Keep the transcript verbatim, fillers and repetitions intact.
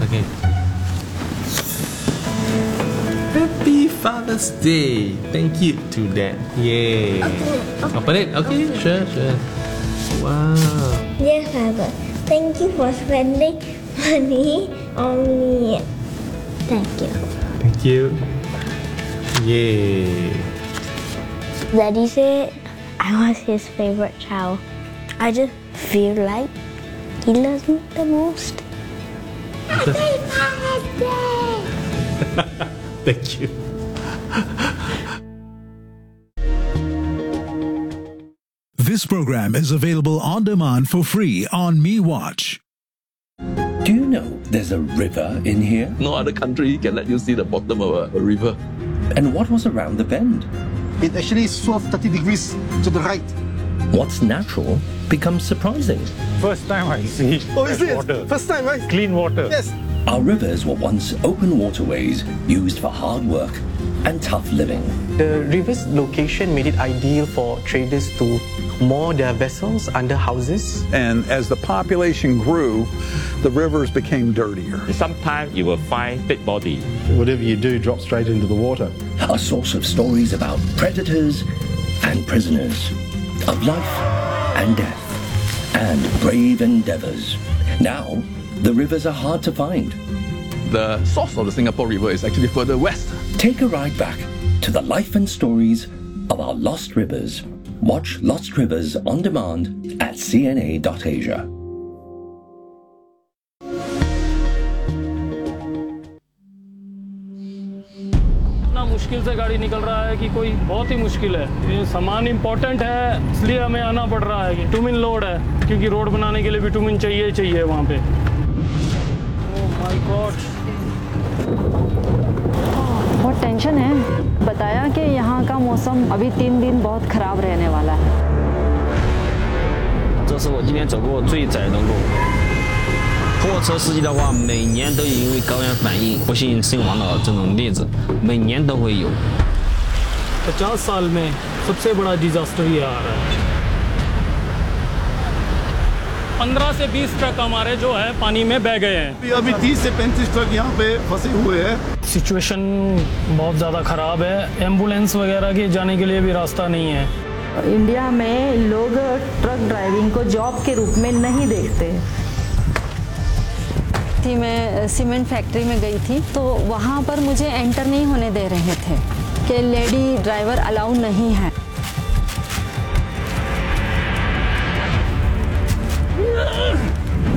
Okay. Happy Father's Day. Thank you to Dad. Yay. Okay. Open it. Okay, sure, sure. Wow. Dear Father, thank you for spending money on me. Thank you. Thank you. Yay. Daddy said I was his favorite child. I just feel like he loves me the most. Happy Father's Day! Thank you. This program is available on demand for free on MeWatch. Do you know there's a river in here? No other country can let you see the bottom of a, a river. And what was around the bend? It actually swerved thirty degrees to the right. What's natural becomes surprising. First time I see Oh, is it? water. First time, right? Clean water. Yes. Our rivers were once open waterways used for hard work and tough living. The river's location made it ideal for traders to moor their vessels under houses. And as the population grew, the rivers became dirtier. Sometimes you will find dead body. Whatever you do drops straight into the water. A source of stories about predators and prisoners, of life and death, and brave endeavors. Now, the rivers are hard to find. The source of the Singapore River is actually further west. Take a ride back to the life and stories of our lost rivers. Watch Lost Rivers on demand at C N A dot Asia. इतना मुश्किल से गाड़ी निकल रहा है कि कोई बहुत ही मुश्किल है। ये सामान इम्पोर्टेंट है, इसलिए हमें आना पड़ रहा है कि बिटुमिन लोड है, क्योंकि रोड बनाने के लिए बिटुमिन चाहिए चाहिए वहाँ पे। ओह माय गॉड, बहुत टेंशन है। बताया कि यहाँ का मौसम अभी तीन दिन बहुत खराब रहने वाला है। 这是我今天走过最窄的路。货车司机的话，每年都有因为高原反应不幸身亡的这种例子，每年都会有。 पचास साल में सबसे बड़ा डिजास्टर ये आ रहा है। पंद्रह से बीस ट्रक हमारे जो है पानी में बह गए हैं। अभी तीस से पैंतीस ट्रक यहाँ पे फंसे हुए हैं। सिचुएशन बहुत ज़्यादा ख़राब है। एम्बुलेंस वगैरह के जाने के लिए भी रास्ता नहीं है। इंडिया में लोग ट्रक ड्राइविंग को जॉब के रूप में नहीं देखते। थी मैं सीमेंट फैक्ट्री में गई थी, तो वहाँ पर मुझे एंटर नहीं होने दे रहे थे कि लेडी ड्राइवर अलाउ नहीं है।